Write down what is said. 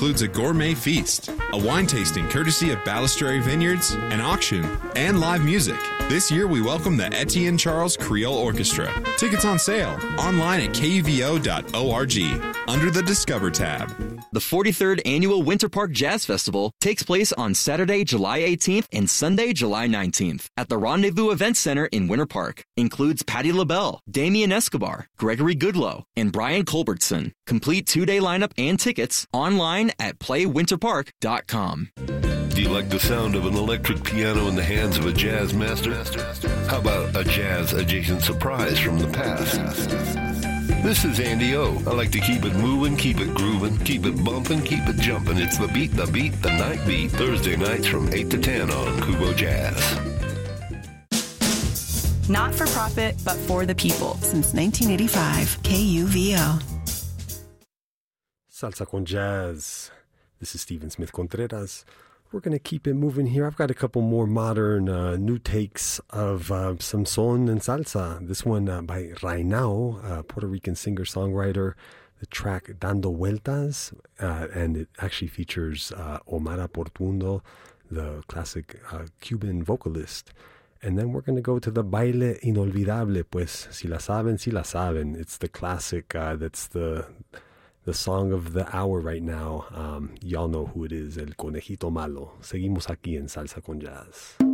includes a gourmet feast, a wine tasting courtesy of Balistrary Vineyards, an auction, and live music. This year we welcome the Etienne Charles Creole Orchestra. Tickets on sale online at kuvo.org under the Discover tab. The 43rd Annual Winter Park Jazz Festival takes place on Saturday, July 18th and Sunday, July 19th at the Rendezvous Event Center in Winter Park. Includes Patti LaBelle, Damian Escobar, Gregory Goodloe, and Brian Culbertson. Complete two-day lineup and tickets online at playwinterpark.com. Do you like the sound of an electric piano in the hands of a jazz master? How about a jazz-adjacent surprise from the past? This is Andy O. I like to keep it moving, keep it grooving, keep it bumping, keep it jumping. It's the beat, the night beat. Thursday nights from 8 to 10 on Kubo Jazz. Not for profit, but for the people. Since 1985, KUVO. Salsa con Jazz. This is Stephen Smith Contreras. We're going to keep it moving here. I've got a couple more modern new takes of some son and salsa. This one by Rainao, Puerto Rican singer-songwriter. The track Dando Vueltas, and it actually features Omar Portuondo, the classic Cuban vocalist. And then we're going to go to the Baile Inolvidable, pues, si la saben, si la saben. It's the classic, that's the song of the hour right now. Y'all know who it is, El Conejito Malo. Seguimos aquí en Salsa con Jazz.